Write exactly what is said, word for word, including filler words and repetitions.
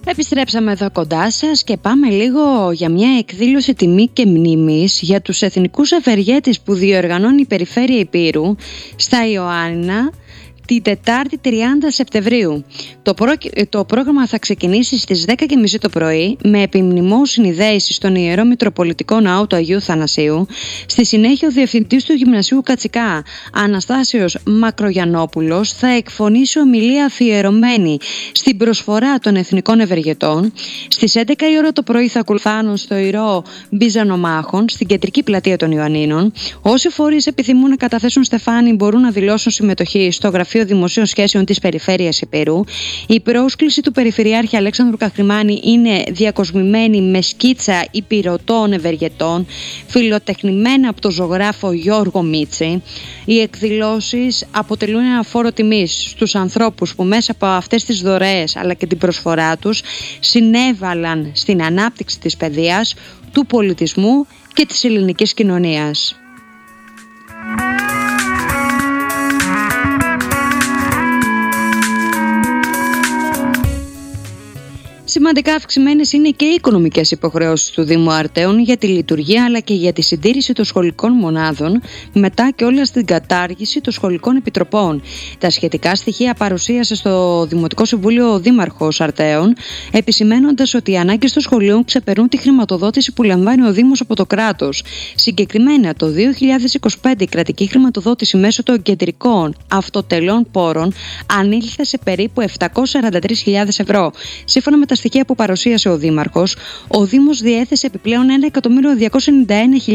Επιστρέψαμε εδώ κοντά σας και πάμε λίγο για μια εκδήλωση τιμή και μνήμης για τους εθνικούς ευεργέτες που διοργανώνει η Περιφέρεια Ηπείρου στα Ιωάννινα την Τετάρτη τριάντα Σεπτεμβρίου. Το, προ... το πρόγραμμα θα ξεκινήσει στις δέκα και μισή το πρωί με επιμνημόσυνη δέηση στον Ιερό Μητροπολιτικό Ναό του Αγίου Θανασίου. Στη συνέχεια ο Διευθυντής του Γυμνασίου Κατσικά, Αναστάσιος Μακρογιαννόπουλος, θα εκφωνήσει ομιλία αφιερωμένη στην προσφορά των εθνικών ευεργετών. Στις έντεκα η ώρα το πρωί θα ακολουθάνουν στο Ιερό Μπιζανομάχων στην κεντρική πλατεία των Ιωαννίνων. Όσοι φορείς επιθυμούν να καταθέσουν στεφάνι μπορούν να δηλώσουν συμμετοχή στο Γραφείο Δημοσίων Σχέσεων της Περιφέρειας Ηπείρου. Η πρόσκληση του Περιφερειάρχη Αλέξανδρου Καχρημάνη είναι διακοσμημένη με σκίτσα υπηρωτών ευεργετών, φιλοτεχνημένα από τον ζωγράφο Γιώργο Μίτση. Οι εκδηλώσεις αποτελούν ένα φόρο τιμής στους ανθρώπους που μέσα από αυτές τις δωρεές αλλά και την προσφορά τους συνέβαλαν στην ανάπτυξη της παιδείας, του πολιτισμού και της ελληνικής κοινωνίας. Σημαντικά αυξημένες είναι και οι οικονομικές υποχρεώσεις του Δήμου Αρτέων για τη λειτουργία αλλά και για τη συντήρηση των σχολικών μονάδων μετά και όλα στην κατάργηση των σχολικών επιτροπών. Τα σχετικά στοιχεία παρουσίασε στο Δημοτικό Συμβούλιο ο Δήμαρχος Αρτέων, επισημένοντας ότι οι ανάγκες των σχολείων ξεπερνούν τη χρηματοδότηση που λαμβάνει ο Δήμος από το κράτος. Συγκεκριμένα, το δύο χιλιάδες είκοσι πέντε η κρατική χρηματοδότηση μέσω των κεντρικών αυτοτελών πόρων ανήλθε σε περίπου επτακόσιες σαράντα τρεις χιλιάδες ευρώ. Σύμφωνα με τα στοιχεία που παρουσίασε ο Δήμαρχος, ο Δήμος διέθεσε επιπλέον ένα εκατομμύριο διακόσιες ενενήντα ένα χιλιάδες